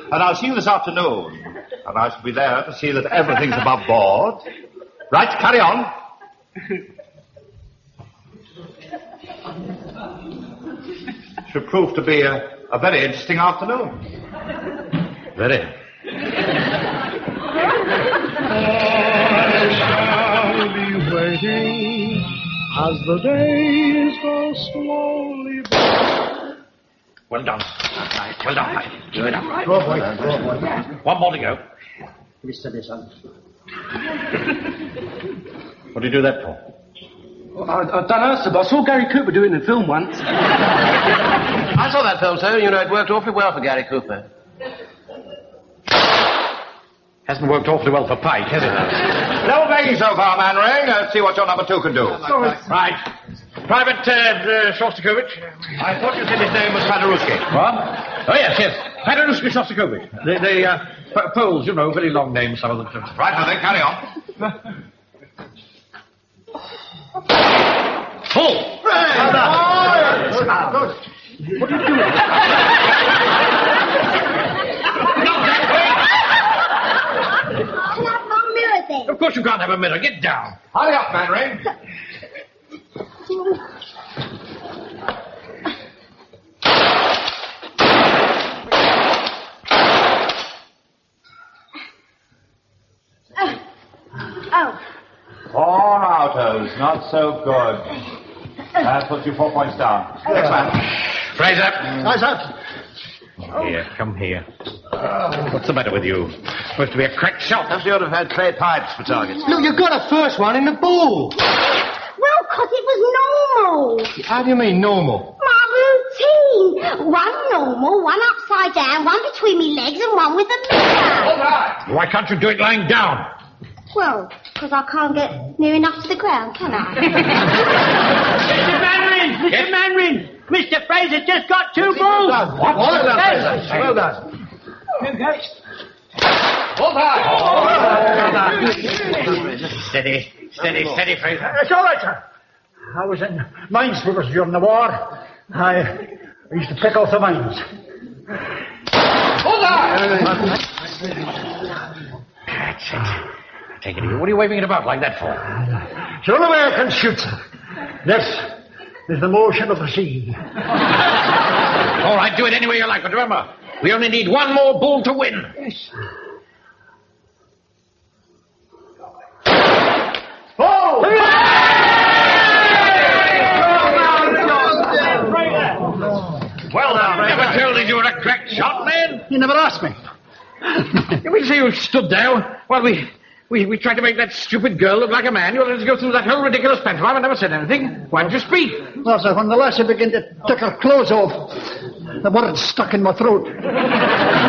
And I'll see you this afternoon. And I shall be there to see that everything's above board. Right, carry on. Should prove to be a very interesting afternoon. Very. I shall be waiting as the days go slowly by. Well done. Well done. Good. Go, boy. One more to go. Mr. Nissan. What do you do that for? I don't know, sir, but I saw Gary Cooper do it in a film once. I saw that film, sir. You know, it worked awfully well for Gary Cooper. Hasn't worked awfully well for Pike, has it? No begging so far, Manring. Let's see what your number 2 can do. Right. Private Shostakovich. I thought you said his name was Paderewski. What? Oh, yes. Paderewski Shostakovich. The Poles, you know, very long names, some of them. Right, now then, carry on. Full! What are you doing? Of course you can't have a mirror. Get down. Hurry up, Manring. Four outers. Not so good. That puts you 4 points down. Next man. Fraser. Here, come here. What's the matter with you? Supposed to be a crack shot. Perhaps you ought to have had clay pipes for targets. Look, you got a first one in the ball. Well, 'cause it was normal. How do you mean, normal? My routine. One normal, one upside down, one between me legs, and one with a mirror. Why can't you do it lying down? Well, 'cause I can't get near enough to the ground, can I? Mr. Manring! Mr. Fraser just got 2 balls! What? Well done, Fraser. Well done. Hold Steady, Fraser. It's all right, sir. I was in minesweepers during the war. I used to pick off the mines. Hold on! That's it. Take it easy. What are you waving it about like that for? It's the only way I can shoot, sir. This is the motion of the sea. All right, do it any way you like, but remember, we only need one more bull to win. Yes. Oh! Well done. Never told you were a crack shot, man. You never asked me. We see you stood there while we tried to make that stupid girl look like a man. You let us go through that whole ridiculous pantomime and never said anything. Why didn't you speak? Well, sir, when the lassie began to take her clothes off, the words stuck in my throat.